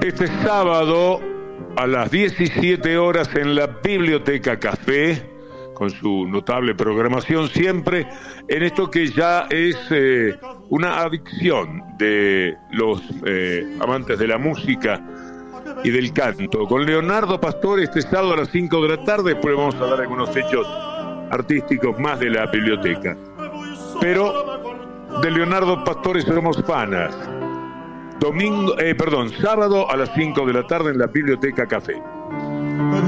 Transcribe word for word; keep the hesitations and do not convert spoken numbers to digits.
este sábado a las diecisiete horas en la Biblioteca Café, con su notable programación siempre, en esto que ya es eh, una adicción de los eh, amantes de la música y del canto. Con Leonardo Pastore este sábado a las cinco de la tarde, después vamos a dar algunos hechos artísticos más de la biblioteca. Pero de Leonardo Pastore somos fanas. Domingo, eh, perdón, sábado a las cinco de la tarde en la Biblioteca Café.